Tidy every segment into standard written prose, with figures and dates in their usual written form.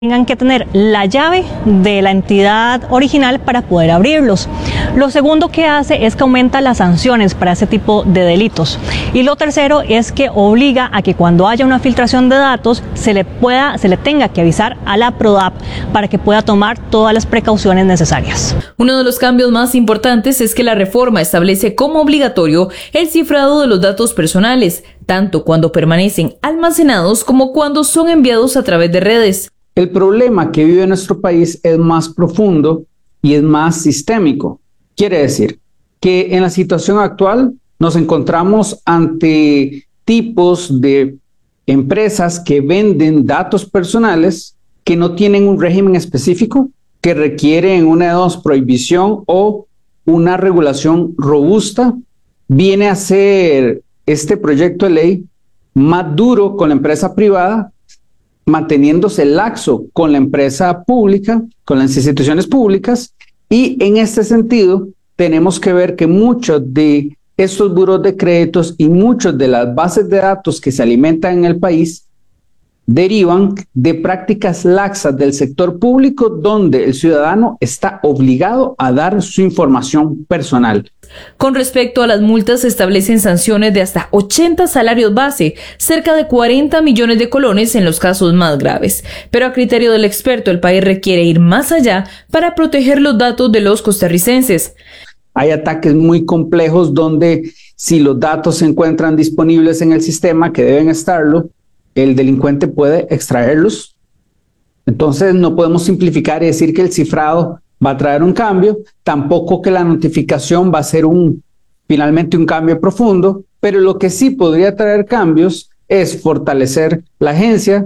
tengan que tener la llave de la entidad original para poder abrirlos. Lo segundo que hace es que aumenta las sanciones para ese tipo de delitos. Y lo tercero es que obliga a que cuando haya una filtración de datos se le tenga que avisar a la PRODAP para que pueda tomar todas las precauciones necesarias. Uno de los cambios más importantes es que la reforma establece como obligatorio el cifrado de los datos personales, tanto cuando permanecen almacenados como cuando son enviados a través de redes. El problema que vive nuestro país es más profundo y es más sistémico. Quiere decir que en la situación actual nos encontramos ante tipos de empresas que venden datos personales que no tienen un régimen específico, que requieren una de dos, prohibición o una regulación robusta. Viene a ser este proyecto de ley más duro con la empresa privada, manteniéndose laxo con la empresa pública, con las instituciones públicas, y en este sentido tenemos que ver que muchos de estos buros de créditos y muchas de las bases de datos que se alimentan en el país derivan de prácticas laxas del sector público donde el ciudadano está obligado a dar su información personal. Con respecto a las multas, se establecen sanciones de hasta 80 salarios base, cerca de 40 millones de colones en los casos más graves. Pero a criterio del experto, el país requiere ir más allá para proteger los datos de los costarricenses. Hay ataques muy complejos donde si los datos se encuentran disponibles en el sistema, que deben estarlo, el delincuente puede extraerlos. Entonces no podemos simplificar y decir que el cifrado va a traer un cambio, tampoco que la notificación va a ser finalmente un cambio profundo, pero lo que sí podría traer cambios es fortalecer la agencia,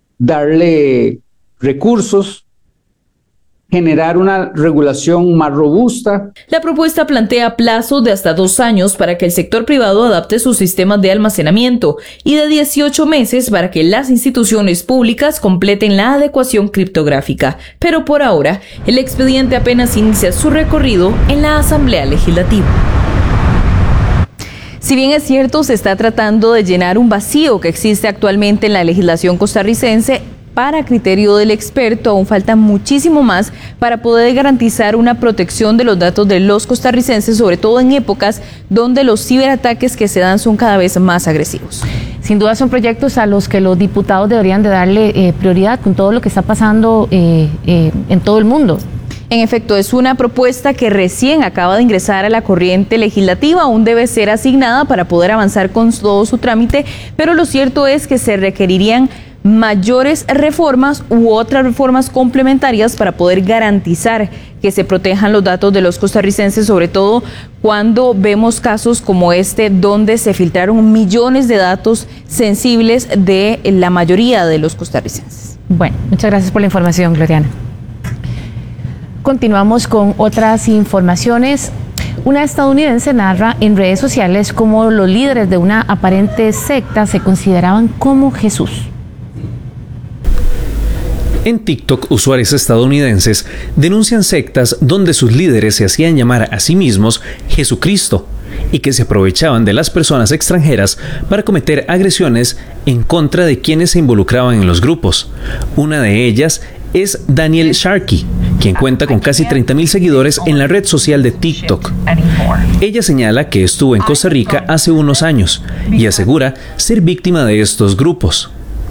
darle recursos, generar una regulación más robusta. La propuesta plantea plazos de hasta 2 años para que el sector privado adapte sus sistemas de almacenamiento y de 18 meses para que las instituciones públicas completen la adecuación criptográfica. Pero por ahora, el expediente apenas inicia su recorrido en la Asamblea Legislativa. Si bien es cierto, se está tratando de llenar un vacío que existe actualmente en la legislación costarricense, para criterio del experto, aún falta muchísimo más para poder garantizar una protección de los datos de los costarricenses, sobre todo en épocas donde los ciberataques que se dan son cada vez más agresivos. Sin duda son proyectos a los que los diputados deberían de darle prioridad con todo lo que está pasando en todo el mundo. En efecto, es una propuesta que recién acaba de ingresar a la corriente legislativa, aún debe ser asignada para poder avanzar con todo su trámite, pero lo cierto es que se requerirían mayores reformas u otras reformas complementarias para poder garantizar que se protejan los datos de los costarricenses, sobre todo cuando vemos casos como este donde se filtraron millones de datos sensibles de la mayoría de los costarricenses. Bueno, muchas gracias por la información, Gloriana. Continuamos con otras informaciones. Una estadounidense narra en redes sociales cómo los líderes de una aparente secta se consideraban como Jesús. En TikTok, usuarios estadounidenses denuncian sectas donde sus líderes se hacían llamar a sí mismos Jesucristo y que se aprovechaban de las personas extranjeras para cometer agresiones en contra de quienes se involucraban en los grupos. Una de ellas es Daniel Sharkey, quien cuenta con casi 30,000 seguidores en la red social de TikTok. Ella señala que estuvo en Costa Rica hace unos años y asegura ser víctima de estos grupos.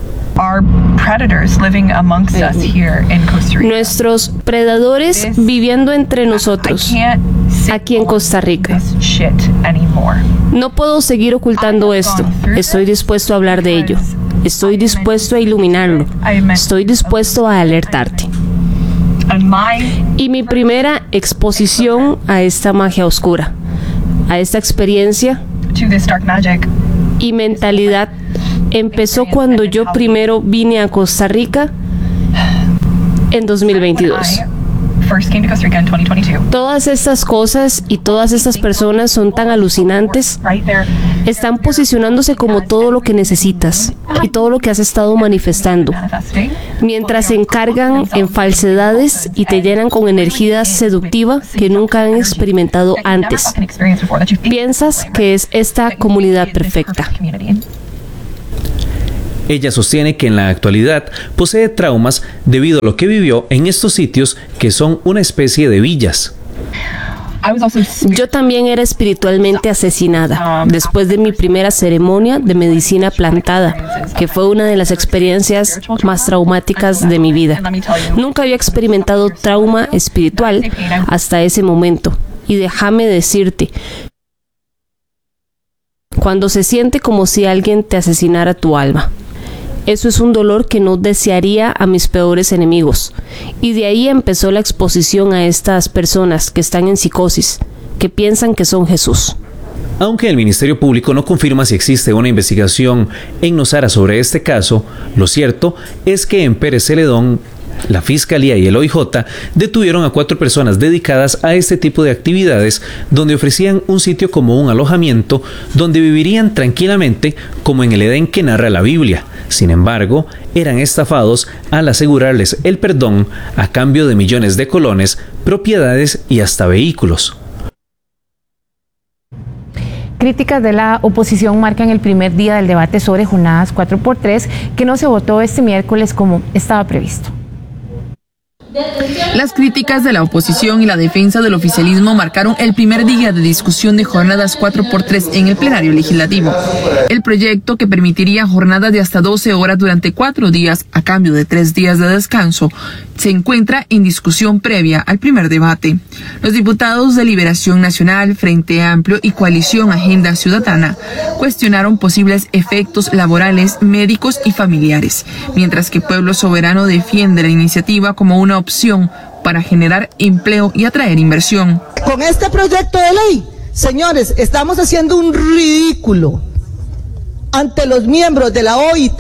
Nuestros predadores viviendo entre nosotros, aquí en Costa Rica. No puedo seguir ocultando esto. Estoy dispuesto a hablar de ello. Estoy dispuesto a iluminarlo. Estoy dispuesto a alertarte. Y mi primera exposición a esta magia oscura, a esta experiencia y mentalidad empezó cuando yo primero vine a Costa Rica en 2022. Todas estas cosas y todas estas personas son tan alucinantes. Están posicionándose como todo lo que necesitas y todo lo que has estado manifestando. Mientras se encargan en falsedades y te llenan con energía seductiva que nunca han experimentado antes. Piensas que es esta comunidad perfecta. Ella sostiene que en la actualidad posee traumas debido a lo que vivió en estos sitios que son una especie de villas. Yo también era espiritualmente asesinada después de mi primera ceremonia de medicina plantada, que fue una de las experiencias más traumáticas de mi vida. Nunca había experimentado trauma espiritual hasta ese momento. Y déjame decirte, cuando se siente como si alguien te asesinara tu alma. Eso es un dolor que no desearía a mis peores enemigos. Y de ahí empezó la exposición a estas personas que están en psicosis, que piensan que son Jesús. Aunque el Ministerio Público no confirma si existe una investigación en Nosara sobre este caso, lo cierto es que en Pérez Celedón, la Fiscalía y el OIJ detuvieron a 4 personas dedicadas a este tipo de actividades, donde ofrecían un sitio como un alojamiento donde vivirían tranquilamente como en el Edén que narra la Biblia. Sin embargo, eran estafados al asegurarles el perdón a cambio de millones de colones, propiedades y hasta vehículos. Críticas de la oposición marcan el primer día del debate sobre jornadas 4x3, que no se votó este miércoles como estaba previsto. Las críticas de la oposición y la defensa del oficialismo marcaron el primer día de discusión de jornadas 4x3 en el plenario legislativo. El proyecto, que permitiría jornadas de hasta 12 horas durante 4 días a cambio de 3 días de descanso, se encuentra en discusión previa al primer debate. Los diputados de Liberación Nacional, Frente Amplio y Coalición Agenda Ciudadana cuestionaron posibles efectos laborales, médicos y familiares, mientras que Pueblo Soberano defiende la iniciativa como una opción para generar empleo y atraer inversión. Con este proyecto de ley, señores, estamos haciendo un ridículo ante los miembros de la OIT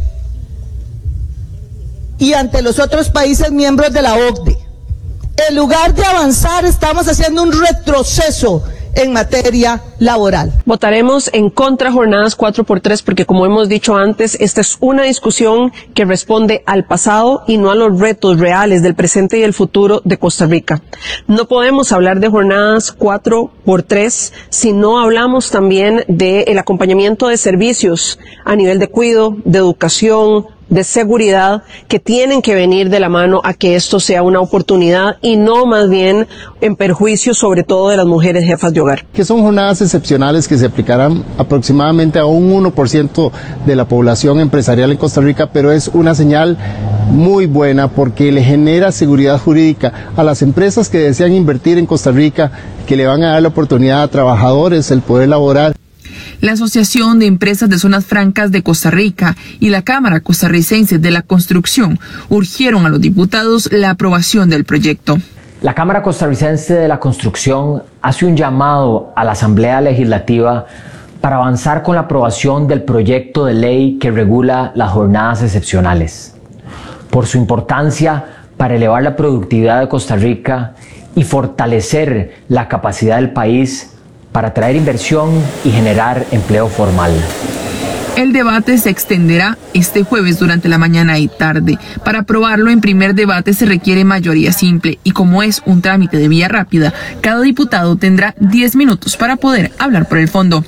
y ante los otros países miembros de la OCDE. En lugar de avanzar, estamos haciendo un retroceso en materia laboral. Votaremos en contra jornadas 4x3 porque, como hemos dicho antes, esta es una discusión que responde al pasado y no a los retos reales del presente y el futuro de Costa Rica. No podemos hablar de jornadas 4x3 si no hablamos también del acompañamiento de servicios a nivel de cuidado, de educación, de seguridad, que tienen que venir de la mano a que esto sea una oportunidad y no más bien en perjuicio sobre todo de las mujeres jefas de hogar. Que son jornadas excepcionales que se aplicarán aproximadamente a un 1% de la población empresarial en Costa Rica, pero es una señal muy buena porque le genera seguridad jurídica a las empresas que desean invertir en Costa Rica, que le van a dar la oportunidad a trabajadores el poder laborar. La Asociación de Empresas de Zonas Francas de Costa Rica y la Cámara Costarricense de la Construcción urgieron a los diputados la aprobación del proyecto. La Cámara Costarricense de la Construcción hace un llamado a la Asamblea Legislativa para avanzar con la aprobación del proyecto de ley que regula las jornadas excepcionales, por su importancia para elevar la productividad de Costa Rica y fortalecer la capacidad del país para atraer inversión y generar empleo formal. El debate se extenderá este jueves durante la mañana y tarde. Para aprobarlo en primer debate se requiere mayoría simple y, como es un trámite de vía rápida, cada diputado tendrá 10 minutos para poder hablar por el fondo.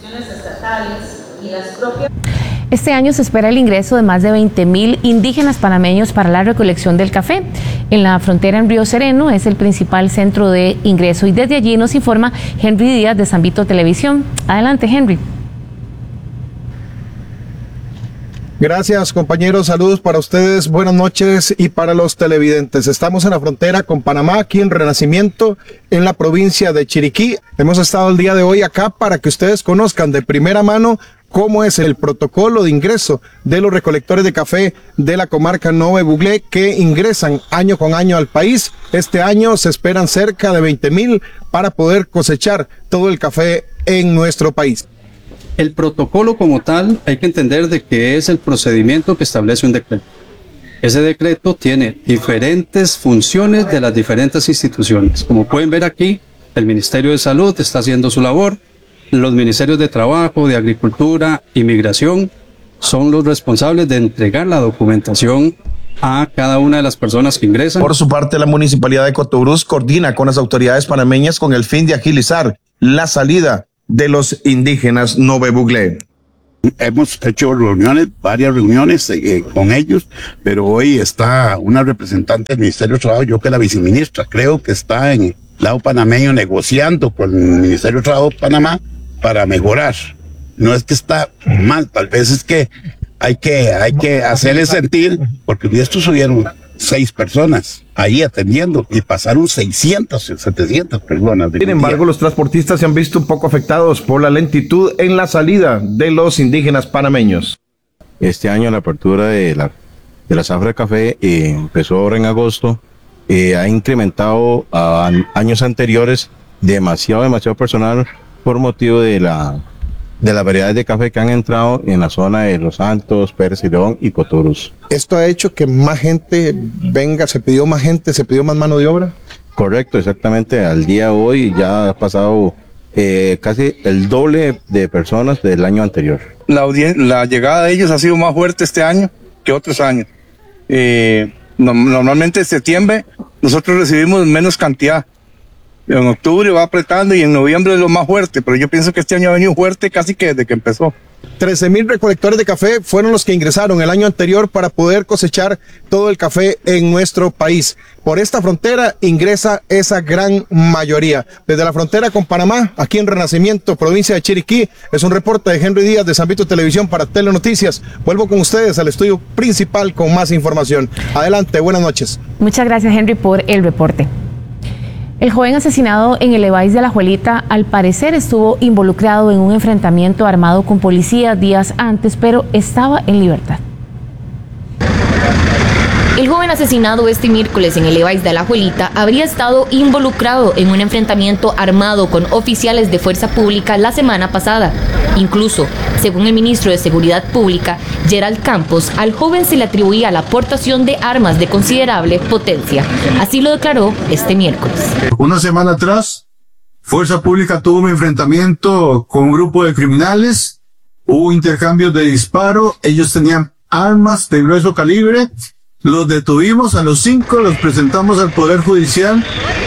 Este año se espera el ingreso de más de 20,000 indígenas panameños para la recolección del café. En la frontera en Río Sereno es el principal centro de ingreso y desde allí nos informa Henry Díaz de San Vito Televisión. Adelante, Henry. Gracias, compañeros. Saludos para ustedes. Buenas noches y para los televidentes. Estamos en la frontera con Panamá, aquí en Renacimiento, en la provincia de Chiriquí. Hemos estado el día de hoy acá para que ustedes conozcan de primera mano cómo es el protocolo de ingreso de los recolectores de café de la comarca Nove Buglé que ingresan año con año al país. Este año se esperan cerca de 20,000 para poder cosechar todo el café en nuestro país. El protocolo como tal hay que entender de que es el procedimiento que establece un decreto. Ese decreto tiene diferentes funciones de las diferentes instituciones. Como pueden ver aquí, el Ministerio de Salud está haciendo su labor. Los ministerios de Trabajo, de Agricultura y Migración son los responsables de entregar la documentación a cada una de las personas que ingresan. Por su parte, la Municipalidad de Cotobruz coordina con las autoridades panameñas con el fin de agilizar la salida de los indígenas Nove Buglé. Hemos hecho varias reuniones con ellos, pero hoy está una representante del Ministerio de Trabajo, yo que la viceministra, creo que está en el lado panameño negociando con el Ministerio de Trabajo de Panamá para mejorar. No es que está mal, tal vez es que hay que hacerle sentir, porque de estos subieron 6 personas ahí atendiendo y pasaron 600, 700 personas. Sin embargo, los transportistas se han visto un poco afectados por la lentitud en la salida de los indígenas panameños. Este año la apertura de la zafra de café empezó ahora en agosto, ha incrementado a años anteriores demasiado personal por motivo de las variedades de café que han entrado en la zona de Los Santos, Pérez Celedón y Cotorus. ¿Esto ha hecho que más gente venga, se pidió más gente, se pidió más mano de obra? Correcto, exactamente. Al día de hoy ya ha pasado casi el doble de personas del año anterior. La llegada de ellos ha sido más fuerte este año que otros años. Normalmente en septiembre nosotros recibimos menos cantidad. En octubre va apretando y en noviembre es lo más fuerte, pero yo pienso que este año ha venido fuerte casi que desde que empezó. 13,000 recolectores de café fueron los que ingresaron el año anterior para poder cosechar todo el café en nuestro país. Por esta frontera ingresa esa gran mayoría. Desde la frontera con Panamá, aquí en Renacimiento, provincia de Chiriquí, es un reporte de Henry Díaz de San Vito Televisión para Telenoticias. Vuelvo con ustedes al estudio principal con más información. Adelante, buenas noches. Muchas gracias, Henry, por el reporte. El joven asesinado en el Levi's de Alajuelita al parecer estuvo involucrado en un enfrentamiento armado con policía días antes, pero estaba en libertad. El joven asesinado este miércoles en el Levi's de Alajuelita habría estado involucrado en un enfrentamiento armado con oficiales de fuerza pública la semana pasada. Incluso, según el ministro de Seguridad Pública, Gerald Campos, al joven se le atribuía la aportación de armas de considerable potencia. Así lo declaró este miércoles. Una semana atrás, Fuerza Pública tuvo un enfrentamiento con un grupo de criminales, hubo intercambios de disparo, ellos tenían armas de grueso calibre. Los detuvimos a los 5, los presentamos al Poder Judicial,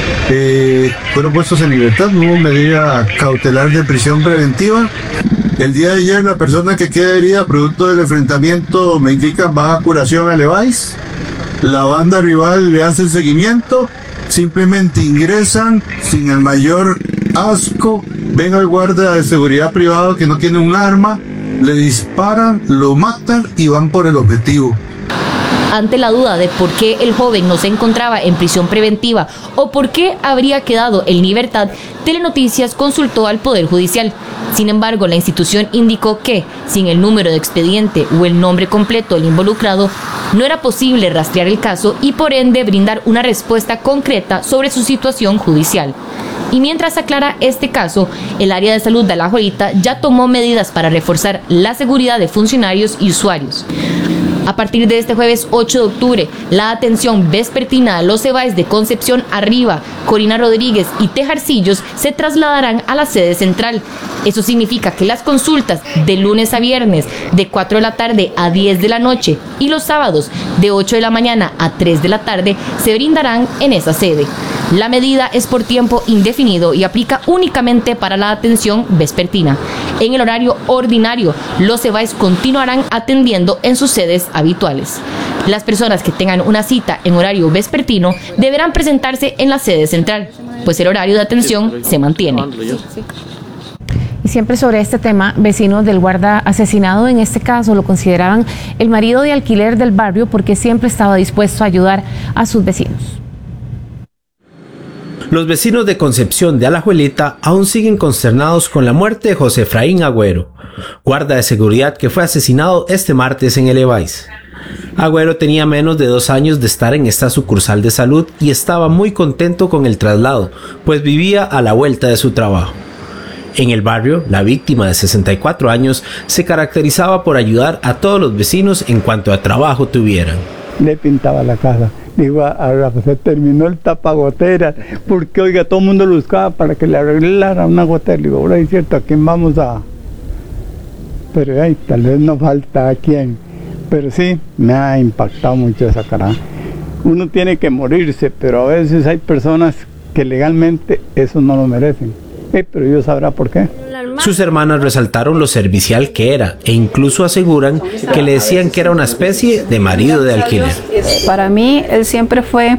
fueron puestos en libertad, no hubo medida cautelar de prisión preventiva. El día de ayer la persona que queda herida producto del enfrentamiento me indica baja curación a Levi's. La banda rival le hace el seguimiento, simplemente ingresan sin el mayor asco, ven al guardia de seguridad privado que no tiene un arma, le disparan, lo matan y van por el objetivo. Ante la duda de por qué el joven no se encontraba en prisión preventiva o por qué habría quedado en libertad, Telenoticias consultó al Poder Judicial. Sin embargo, la institución indicó que, sin el número de expediente o el nombre completo del involucrado, no era posible rastrear el caso y por ende brindar una respuesta concreta sobre su situación judicial. Y mientras aclara este caso, el área de salud de Alajuelita ya tomó medidas para reforzar la seguridad de funcionarios y usuarios. A partir de este jueves 8 de octubre, la atención vespertina a los Levi's de Concepción Arriba, Corina Rodríguez y Tejarcillos se trasladarán a la sede central. Eso significa que las consultas de lunes a viernes de 4 de la tarde a 10 de la noche y los sábados de 8 de la mañana a 3 de la tarde se brindarán en esa sede. La medida es por tiempo indefinido y aplica únicamente para la atención vespertina. En el horario ordinario, los Levi's continuarán atendiendo en sus sedes habituales. Las personas que tengan una cita en horario vespertino deberán presentarse en la sede central, pues el horario de atención se mantiene. Y siempre sobre este tema, vecinos del guarda asesinado en este caso lo consideraban el marido de alquiler del barrio porque siempre estaba dispuesto a ayudar a sus vecinos. Los vecinos de Concepción de Alajuelita aún siguen consternados con la muerte de José Efraín Agüero, guarda de seguridad que fue asesinado este martes en el Levi's. Agüero tenía menos de 2 años de estar en esta sucursal de salud y estaba muy contento con el traslado, pues vivía a la vuelta de su trabajo. En el barrio, la víctima de 64 años se caracterizaba por ayudar a todos los vecinos en cuanto a trabajo tuvieran. Le pintaba la casa. Digo, ahora se terminó el tapagoteras, porque oiga, todo el mundo lo buscaba para que le arreglara una gotera. Digo, ahora es cierto, ¿a quién vamos a...? Pero tal vez no falta a quién. Pero sí, me ha impactado mucho esa cara. Uno tiene que morirse, pero a veces hay personas que legalmente eso no lo merecen. Pero Dios sabrá por qué. Sus hermanas resaltaron lo servicial que era e incluso aseguran que le decían que era una especie de marido de alquiler. Para mí, él siempre fue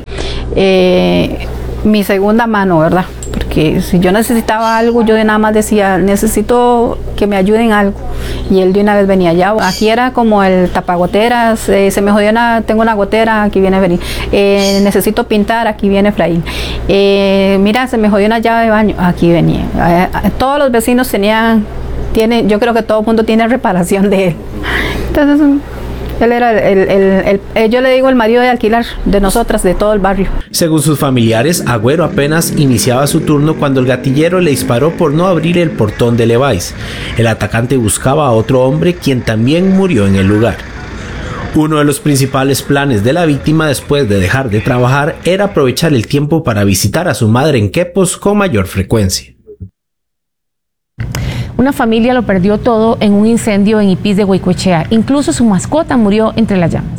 mi segunda mano, ¿verdad? Porque si yo necesitaba algo, yo de nada más decía, necesito que me ayuden algo. Y él de una vez venía allá. Aquí era como el tapagoteras, se me jodió tengo una gotera, aquí viene Efraín. Necesito pintar, aquí viene Efraín. Mira, se me jodió una llave de baño, aquí venía. Todos los vecinos yo creo que todo el mundo tiene reparación de él. Entonces, él era yo le digo el marido de alquiler de nosotras, de todo el barrio. Según sus familiares, Agüero apenas iniciaba su turno cuando el gatillero le disparó por no abrir el portón de Levi's. El atacante buscaba a otro hombre, quien también murió en el lugar. Uno de los principales planes de la víctima después de dejar de trabajar era aprovechar el tiempo para visitar a su madre en Quepos con mayor frecuencia. Una familia lo perdió todo en un incendio en Ipis de Goicoechea. Incluso su mascota murió entre las llamas.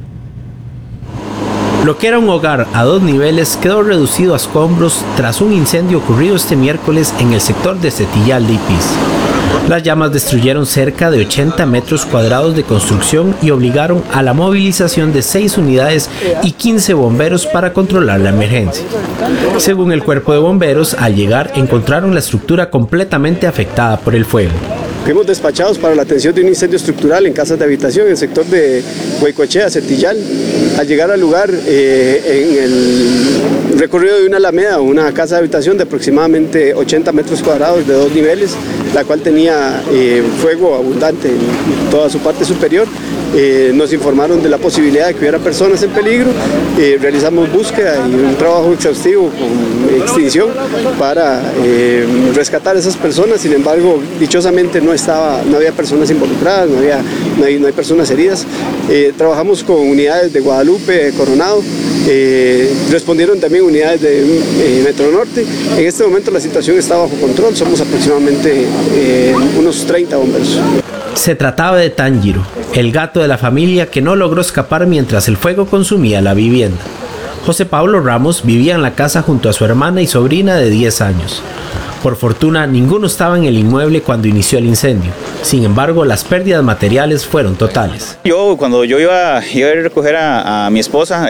Lo que era un hogar a 2 niveles quedó reducido a escombros tras un incendio ocurrido este miércoles en el sector de Setillal de Ipis. Las llamas destruyeron cerca de 80 metros cuadrados de construcción y obligaron a la movilización de 6 unidades y 15 bomberos para controlar la emergencia. Según el cuerpo de bomberos, al llegar encontraron la estructura completamente afectada por el fuego. Fuimos despachados para la atención de un incendio estructural en casas de habitación en el sector de Goicoechea, Setillal. Al llegar al lugar, en el recorrido de una alameda, una casa de habitación de aproximadamente 80 metros cuadrados de 2 niveles, la cual tenía fuego abundante en toda su parte superior. Nos informaron de la posibilidad de que hubiera personas en peligro, realizamos búsqueda y un trabajo exhaustivo con extinción para rescatar a esas personas. Sin embargo, dichosamente no había personas involucradas, no hay personas heridas. Trabajamos con unidades de Guadalupe, de Coronado, respondieron también unidades de Metro Norte. En este momento la situación está bajo control, somos aproximadamente unos 30 bomberos. Se trataba de Tanjiro, el gato de la familia que no logró escapar mientras el fuego consumía la vivienda. José Pablo Ramos vivía en la casa junto a su hermana y sobrina de 10 años. Por fortuna, ninguno estaba en el inmueble cuando inició el incendio. Sin embargo, las pérdidas materiales fueron totales. Cuando yo iba a recoger a mi esposa,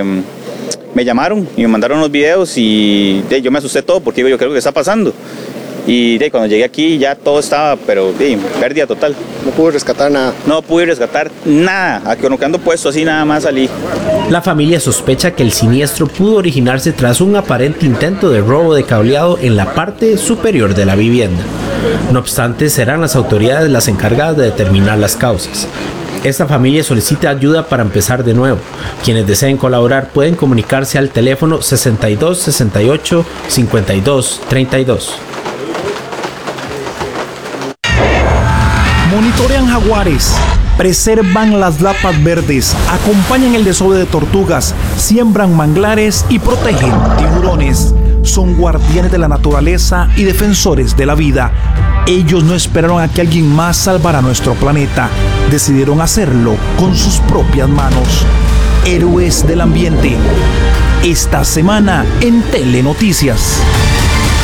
me llamaron y me mandaron unos videos y yo me asusté todo porque yo creo que está pasando. Y cuando llegué aquí ya todo estaba, pero pérdida total. ¿No pude rescatar nada? No pude rescatar nada, con lo que ando puesto así nada más salí. La familia sospecha que el siniestro pudo originarse tras un aparente intento de robo de cableado en la parte superior de la vivienda. No obstante, serán las autoridades las encargadas de determinar las causas. Esta familia solicita ayuda para empezar de nuevo. Quienes deseen colaborar pueden comunicarse al teléfono 62 68 52 32. Monitorean jaguares, preservan las lapas verdes, acompañan el desove de tortugas, siembran manglares y protegen tiburones. Son guardianes de la naturaleza y defensores de la vida. Ellos no esperaron a que alguien más salvara nuestro planeta. Decidieron hacerlo con sus propias manos. Héroes del ambiente. Esta semana en Telenoticias.